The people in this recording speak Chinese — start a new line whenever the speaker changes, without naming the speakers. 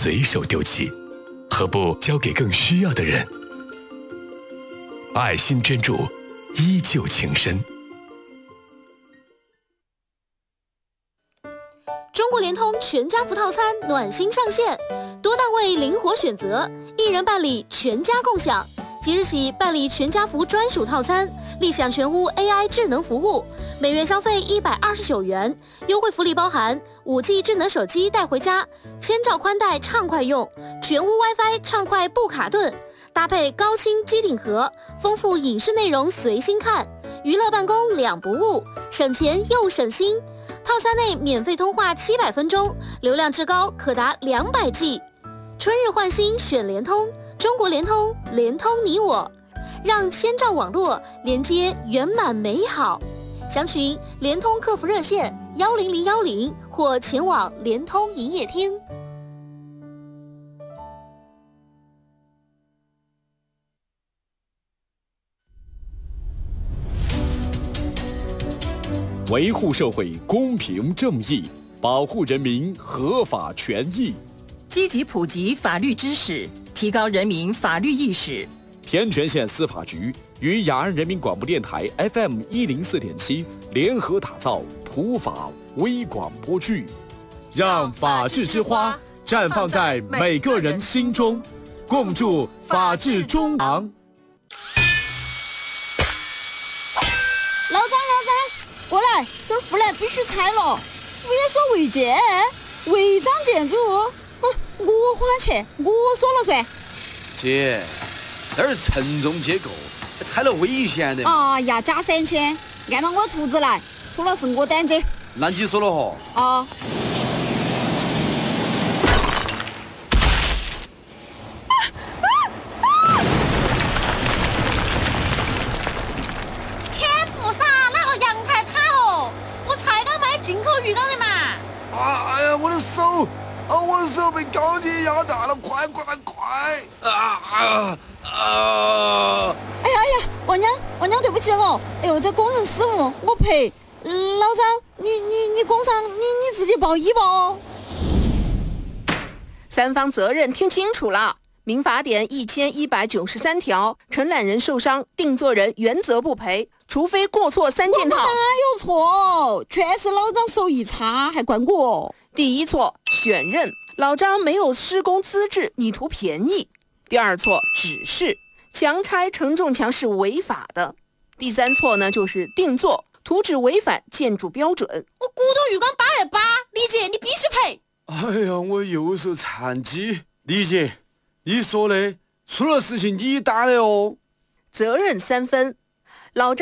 随手丢弃，何不交给更需要的人？爱心捐助，依旧情深。
中国联通全家福套餐暖心上线，多档位灵活选择，一人办理全家共享。即日起办理全家福专属套餐，立享全屋 AI 智能服务，每月消费129元，优惠福利包含5G 智能手机带回家，1000兆宽带畅快用，全屋 WiFi 畅快不卡顿，搭配高清机顶盒，丰富影视内容随心看，娱乐办公两不误，省钱又省心。套餐内免费通话700分钟，流量至高可达200G。春日换新选联通，中国联通，联通你我，让1000兆网络连接圆满美好。详询联通客服热线10010或前往联通营业厅。
维护社会公平正义，保护人民合法权益，
积极普及法律知识，提高人民法律意识。
天全县司法局与雅安人民广播电台 FM104.7联合打造普法微广播剧，让法治之花绽放在每个人心中，共筑法治中昂。
过来，这儿护栏必须拆了。为所违建，违章建筑，我花钱，我说了算。
姐，那是承重结构，拆了危险的。
哎呀，加3000，按照我图纸来，出了是我担责。
那你说了哈？
啊。
进口鱼缸的嘛！
哎呀，我的手！我的手被高铁压大了，快！
哎呀，王娘，对不起哦！哎呦，这工人失误，我赔。老张，你工伤，你自己报医吧哦。
三方责任听清楚了。民法典1193条，承揽人受伤，定作人原则不赔，除非过错3件套。
我哪有错？全是老张手艺差，还怪我。
第一错，选任，老张没有施工资质，你图便宜。第二错，指示，强拆承重墙是违法的。第三错呢，就是定做，图纸违反建筑标准。
我骨头浴缸880，李姐你必须赔。
哎呀，我右手残疾，李姐。你说的，出了事情你打的哦。
责任3分，老张